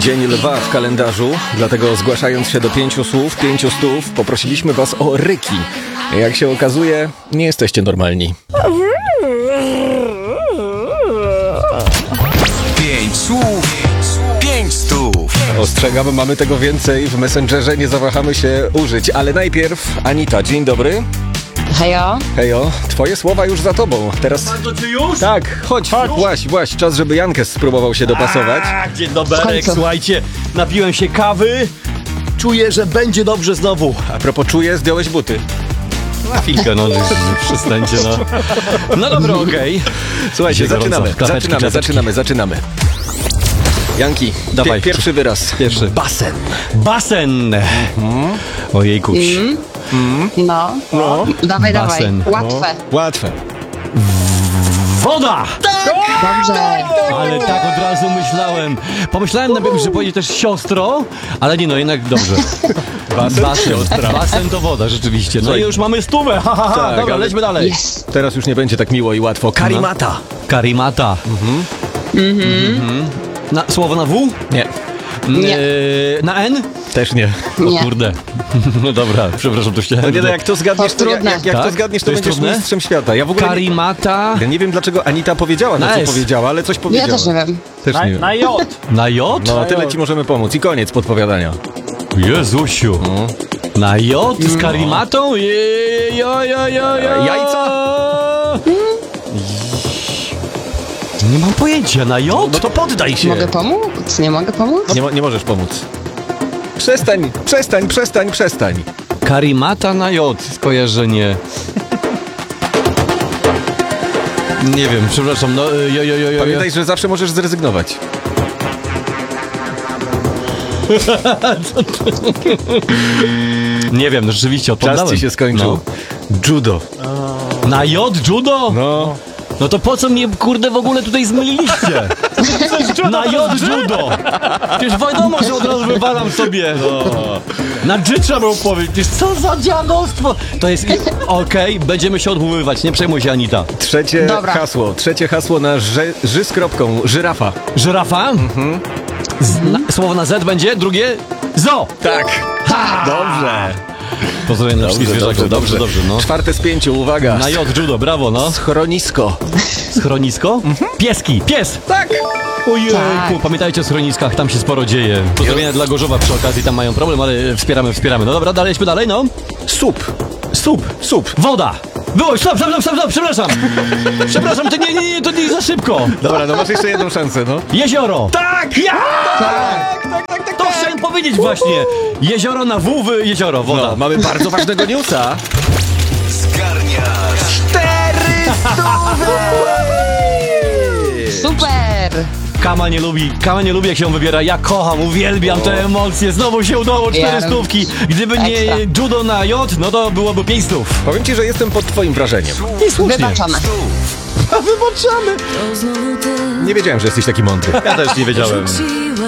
Dzień Lwa w kalendarzu, dlatego zgłaszając się do 5 słów, 5 stów, poprosiliśmy was o ryki. Jak się okazuje, nie jesteście normalni. 5 słów, 5 stów. Ostrzegam, mamy tego więcej w Messengerze, nie zawahamy się użyć. Ale najpierw Anita, dzień dobry. Hejo. Hejo, twoje słowa już za tobą. Teraz... To ty już? Tak, chodź, właś, czas, żeby Jankes spróbował się dopasować. Dzień dobry, słuchajcie, napiłem się kawy, czuję, że będzie dobrze znowu. A propos czuję, zdjąłeś buty. Na chwilkę, no przestańcie, no. No dobra, okej. Słuchajcie, zaczynamy. Janki, Dawaj. Pierwszy wyraz. Pierwszy. Basen. Basen. Ojejkuś. No. Dawaj. Basen. Łatwe. Woda! Dobrze. Ale tak od razu myślałem. Pomyślałem najpierw, że powiedzieć też siostro, ale nie, no jednak dobrze. Basen to woda, rzeczywiście. No i już mamy 100. Tak, Dobra, ale- lećmy dalej. Yes. Teraz już nie będzie tak miło i łatwo. Karimata. Karimata. Słowo na W? Nie. Nie. Na N? Też nie. O Nie. kurde. No dobra, przepraszam, to chciałem. No nie, no jak to zgadniesz, To trudne. jak Tak? to zgadniesz, to To jest będziesz trudne? mistrzem świata. Ja w ogóle Karimata. ja nie wiem, dlaczego Anita powiedziała, Na co S. powiedziała, ale coś Ja powiedziała. też nie wiem. Też nie wiem. Na J. Na J? No, tyle ci możemy pomóc. I koniec podpowiadania. Jezusiu. Na J z karimatą? Jajca? Nie mam pojęcia. Na J? No to poddaj się. Mogę pomóc? Nie mogę pomóc? Nie możesz pomóc. Przestań. Karimata na J. Skojarzenie. Nie wiem, przepraszam. No, Pamiętaj, że zawsze możesz zrezygnować. Nie wiem, no rzeczywiście Czas odpowiadałem. ci się skończył. Judo. No. Na J judo? No. No to po co mnie, kurde, w ogóle tutaj zmyliliście? Na J judo! Przecież wiadomo, że od razu wywalam sobie. Na G trzeba było powiedzieć. Co za dziadostwo! To jest... Okej, będziemy się odwoływać, nie przejmuj się, Anita. Trzecie hasło na ży z kropką. Żyrafa. Żyrafa? Słowo na Z będzie, drugie? Zo! Tak. Dobrze. Pozdrawiam na wszystkich zwierzaków. Dobrze, no. 4 z 5, uwaga. Na J judo, brawo, no. Schronisko. Schronisko? Pieski, pies! Tak. Ojejku, Tak. Pamiętajcie o schroniskach, tam się sporo dzieje. Pozdrowienia dla Gorzowa przy okazji, tam mają problem, ale wspieramy. No dobra, lećmy dalej, no. Sup. Woda! Było, stop, przepraszam! Przepraszam, to nie za szybko! Dobra, no masz jeszcze jedną szansę, no. Jezioro! Tak! Ja! Tak! To chciałem powiedzieć właśnie! Jezioro na W, jezioro, woda. No, mamy bardzo ważnego newsa. Zgarniasz 400! Super. Kama nie lubi jak się wybiera. Ja kocham, uwielbiam te emocje. Znowu się udało 400. Gdyby nie Ekstra. judo na J, no to byłoby 500. Powiem ci, że jestem pod twoim wrażeniem. I słusznie. Wybaczamy. Wybaczamy. Nie wiedziałem, że jesteś taki mądry. Ja też nie wiedziałem.